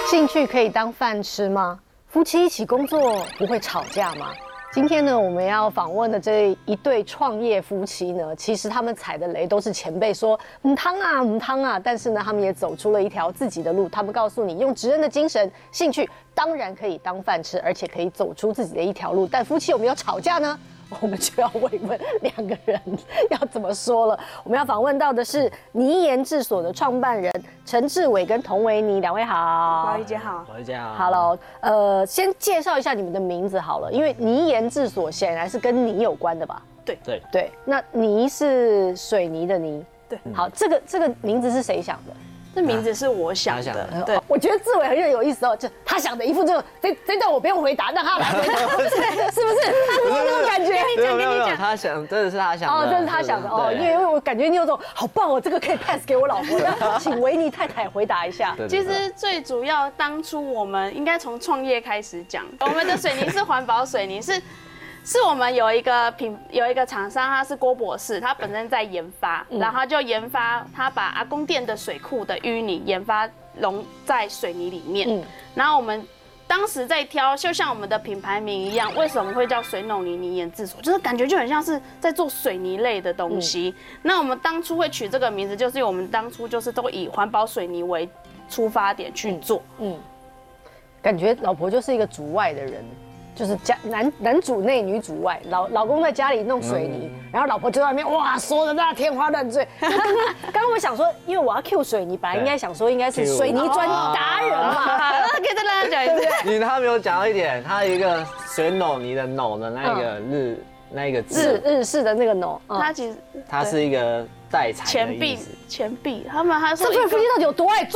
兴趣可以当饭吃吗？夫妻一起工作不会吵架吗？今天呢，我们要访问的这一对创业夫妻呢，其实他们踩的雷都是前辈说母汤啊母汤啊，但是呢，他们也走出了一条自己的路。他们告诉你，用职人的精神、兴趣当然可以当饭吃，而且可以走出自己的一条路。但夫妻有没有吵架呢？我们就要问一问两个人要怎么说了。我们要访问到的是泥岩制所的创办人陈志伟跟童维尼，两位好。 宝仪姐好， 宝仪姐好。 Hello，先介绍一下你们的名字好了，因为泥岩制所显然是跟泥有关的吧？ 对。 那泥是水泥的泥。 对。 好，这个名字是谁想的？ 这名字是我想的。对， 我觉得志伟很有意思哦，就他想的一副这段我不用回答，让他来回答，是不是？他给我那种感觉。 跟你讲，他想，真的是他想的。 哦，这是他想的哦，因为我感觉你有种好棒哦，这个可以 pass 给我老婆。请维尼太太回答一下。 其实最主要，当初我们应该从创业开始讲。我们的水泥是环保水泥，是我们有一个厂商，他是郭博士，他本身在研发，然后他就研发，他把阿公店的水库的淤泥研发溶在水泥里面。然后我们当时在挑，就像我们的品牌名一样，为什么会叫水农泥岩制所？就是感觉就很像是在做水泥类的东西。那我们当初会取这个名字，就是因为我们当初就是都以环保水泥为出发点去做。 感觉老婆就是一个主外的人。就是男主内女主外，老公在家里弄水泥，然后老婆就在外面哇说的那天花乱坠。刚刚我想说，因为我要 Q 水泥，本来应该想说应该是水泥专达人嘛， 可以再让他讲一次。 因为他没有讲到一点，他有一个水弄泥的弄的那个字， 日式的那个弄， 他其实它是一个带财的意思。 钱币，他说这对夫妻到底有多爱